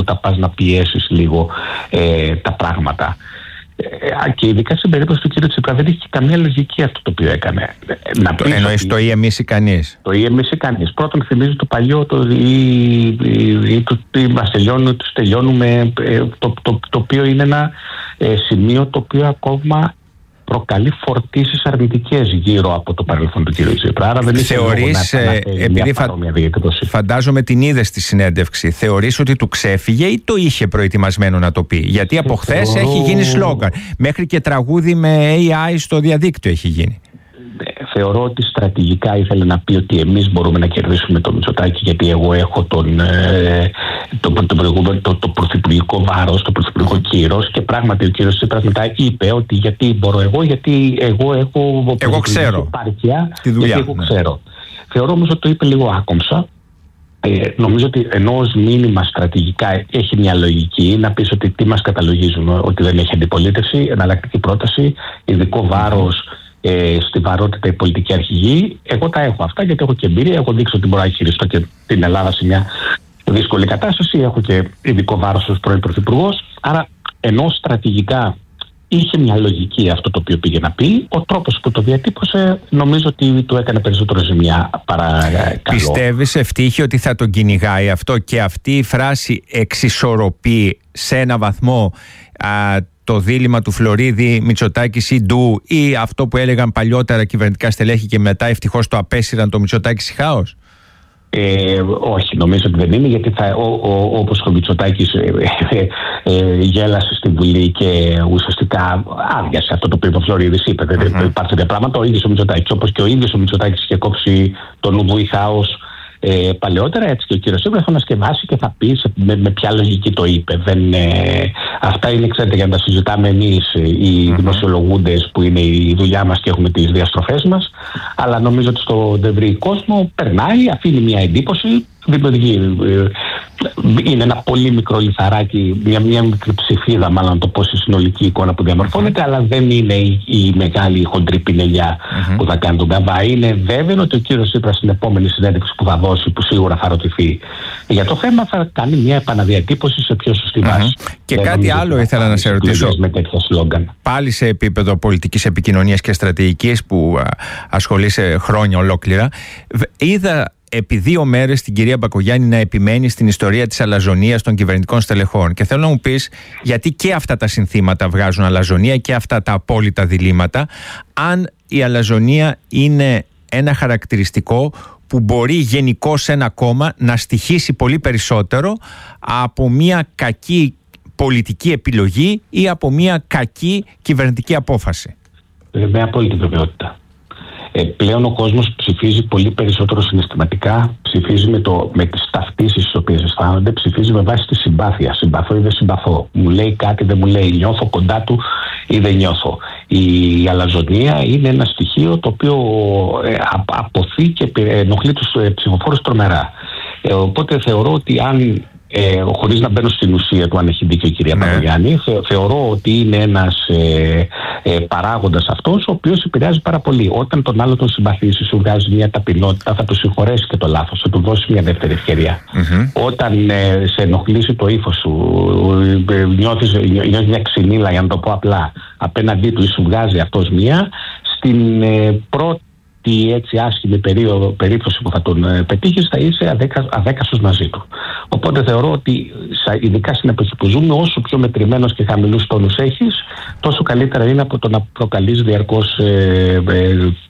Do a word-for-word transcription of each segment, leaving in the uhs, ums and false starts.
δυνατότητα πας να πιέσεις λίγο ε, τα πράγματα. Ε, και ειδικά στην περίπτωση του κ. Τσίπρα δεν έχει καμία λογική αυτό το οποίο έκανε. Να το, εννοείς το ή εμείς ή κανείς. Το ή εμείς ή κανείς. Πρώτον, θυμίζει το παλιό, το ή, ή, ή το τι μας τελειώνουν, τους τελειώνουμε, το, το, το οποίο είναι ένα ε, σημείο το οποίο ακόμα προκαλεί φορτίσεις αρνητικές γύρω από το παρελθόν του κ. Τσίπρα. Άρα δεν θεωρείς, να, ε, επειδή φα... φαντάζομαι την είδες στη συνέντευξη, θεωρείς ότι του ξέφυγε ή το είχε προετοιμασμένο να το πει? Γιατί από χθες θεωρώ... έχει γίνει σλόγγαν. Μέχρι και τραγούδι με έι άι στο διαδίκτυο έχει γίνει. Θεωρώ ότι στρατηγικά ήθελε να πει ότι εμείς μπορούμε να κερδίσουμε το Μητσοτάκη, γιατί εγώ έχω τον, ε, το, το, το, το, το πρωθυπουργικό βάρος, το πρωθυπουργικό κύρος, και πράγματι ο κύριος Τσίπρας μετά είπε ότι γιατί μπορώ εγώ, γιατί εγώ έχω εγώ ξέρω επάρκεια, στη δουλειά, γιατί εγώ ναι. ξέρω. Θεωρώ όμως ότι το είπε λίγο άκομψα. Ε, νομίζω ότι ενώ ως μήνυμα στρατηγικά έχει μια λογική να πεις ότι τι μας καταλογίζουν, ότι δεν έχει αντιπολίτευση, εναλλακτική πρόταση, ειδικό βάρος Ε, στη βαρότητα η πολιτική αρχηγή. Εγώ τα έχω αυτά γιατί έχω και εμπειρία. Έχω δείξει ότι μπορώ να χειριστώ και την Ελλάδα σε μια δύσκολη κατάσταση. Έχω και ειδικό βάρος ως πρώην πρωθυπουργός. Άρα, ενώ στρατηγικά είχε μια λογική αυτό το οποίο πήγε να πει, ο τρόπος που το διατύπωσε νομίζω ότι του έκανε περισσότερο ζημιά παρά καλό. Πιστεύεις, Ευτύχη, ότι θα τον κυνηγάει αυτό και αυτή η φράση εξισορροπεί σε ένα βαθμό α, το δίλημμα του Φλωρίδη, Μητσοτάκης ή Ντου, ή αυτό που έλεγαν παλιότερα κυβερνητικά στελέχη και μετά ευτυχώς το απέσυραν, το Μητσοτάκης χάος? Ε, όχι, νομίζω ότι δεν είναι, γιατί θα, ο, ο, όπως ο Μητσοτάκης ε, ε, ε, γέλασε στη Βουλή και ουσιαστικά άδειασε αυτό το οποίο ο Φλωρίδης είπε. Δεν mm-hmm. υπάρχει τέτοια πράγματα. Ο ίδιος ο Μητσοτάκης, όπως και ο ίδιος ο Μητσοτάκης είχε κόψει τον Ουβούι χάος Ε, παλαιότερα, έτσι και ο κύριος Τσίπρας θα ανασκευάσει και θα πει σε, με, με ποια λογική το είπε. Δεν, ε, αυτά είναι, ξέρετε, για να τα συζητάμε εμείς οι mm-hmm. δημοσιολογούντες, που είναι η δουλειά μας και έχουμε τις διαστροφές μας. Αλλά νομίζω ότι στον ευρύ κόσμο περνάει, αφήνει μια εντύπωση, δημιουργεί. Ε, είναι ένα πολύ μικρό λιθαράκι, μια, μια μικρή ψηφίδα, μάλλον να το πω, στη συνολική εικόνα που διαμορφώνεται, mm-hmm. αλλά δεν είναι η, η μεγάλη χοντρή πινελιά mm-hmm. που θα κάνει τον καβά. Είναι βέβαιο ότι ο κύριος Τσίπρας στην επόμενη συνέντευξη που θα δώσει, που σίγουρα θα ρωτηθεί για το θέμα, θα κάνει μια επαναδιατύπωση σε πιο σωστή βάση. Mm-hmm. Και δεν κάτι άλλο ήθελα να σε ρωτήσω. Με τέτοια σλόγγαν. Πάλι σε επίπεδο πολιτικής επικοινωνίας και στρατηγικής που α, ασχολείσαι χρόνια ολόκληρα, είδα επί δύο μέρες την κυρία Μπακογιάννη να επιμένει στην ιστορία της αλαζονίας των κυβερνητικών στελεχών. Και θέλω να μου πεις, γιατί και αυτά τα συνθήματα βγάζουν αλαζονία και αυτά τα απόλυτα διλήμματα, αν η αλαζονία είναι ένα χαρακτηριστικό που μπορεί γενικώς ένα κόμμα να στοιχήσει πολύ περισσότερο από μια κακή πολιτική επιλογή ή από μια κακή κυβερνητική απόφαση. Με απόλυτη βεβαιότητα. Ε, πλέον ο κόσμος ψηφίζει πολύ περισσότερο συναισθηματικά, ψηφίζει με, το, με τις ταυτίσεις τις οποίες αισθάνονται, ψηφίζει με βάση τη συμπάθεια. Συμπαθώ ή δεν συμπαθώ. Μου λέει κάτι, δεν μου λέει. Νιώθω κοντά του ή δεν νιώθω. Η αλαζονία είναι ένα στοιχείο το οποίο ε, αποθεί και ενοχλεί τους ε, ψηφοφόρους τρομερά. Ε, οπότε θεωρώ ότι αν... Ε, χωρίς να μπαίνω στην ουσία του αν έχει δίκιο η κυρία ναι. Μπακογιάννη, θε, θεωρώ ότι είναι ένας ε, ε, παράγοντας αυτός ο οποίος επηρεάζει πάρα πολύ. Όταν τον άλλο τον συμπαθήσει, σου βγάζει μια ταπεινότητα, θα του συγχωρέσει και το λάθος, θα του δώσει μια δεύτερη ευκαιρία. Mm-hmm. Όταν ε, σε ενοχλήσει το ύφος σου, ε, νιώθεις, νιώθεις μια ξυνήλα, για να το πω απλά, απέναντί του ή σου βγάζει αυτός μια, στην ε, πρώτη τη έτσι άσχημη περίοδο, περίπτωση που θα τον ε, πετύχεις, θα είσαι αδέκα, αδέκαστος μαζί του. Οπότε θεωρώ ότι ειδικά στην εποχή που ζούμε, όσο πιο μετρημένος και χαμηλούς τόνους έχεις, τόσο καλύτερα είναι από το να προκαλείς διαρκώς ε, ε,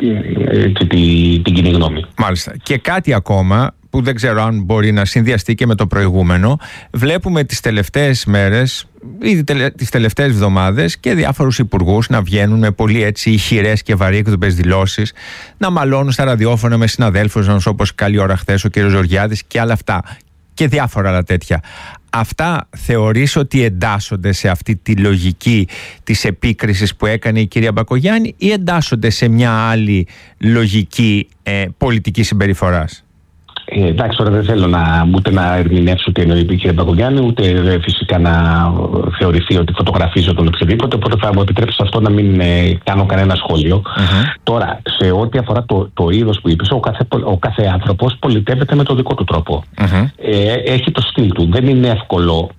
ε, ε, την, την κοινή γνώμη. Μάλιστα. Και κάτι ακόμα που δεν ξέρω αν μπορεί να συνδυαστεί και με το προηγούμενο. Βλέπουμε τις τελευταίες μέρες ή τις τελευταίες εβδομάδες και διάφορους υπουργούς να βγαίνουν με πολύ έτσι ηχηρές και βαρύκδουπες δηλώσεις, να μαλώνουν στα ραδιόφωνα με συναδέλφους μας, όπως καλή ώρα χθες ο κ. Ζοριάδης και άλλα αυτά και διάφορα άλλα τέτοια. Αυτά θεωρείς ότι εντάσσονται σε αυτή τη λογική της επίκρισης που έκανε η κυρία Μπακογιάννη ή εντάσσονται σε μια άλλη λογική ε, πολιτικής συμπεριφοράς? Ε, εντάξει, τώρα δεν θέλω να, ούτε να ερμηνεύσω τι εννοεί η κυρία Μπακογιάννη, ούτε φυσικά να θεωρηθεί ότι φωτογραφίζω τον οποιοδήποτε. Οπότε θα μου επιτρέψει αυτό να μην ε, κάνω κανένα σχόλιο. Uh-huh. Τώρα, σε ό,τι αφορά το, το είδος που είπες, ο κάθε, ο κάθε άνθρωπος πολιτεύεται με τον δικό του τρόπο. Uh-huh. Ε, έχει το στυλ του. Δεν είναι εύκολο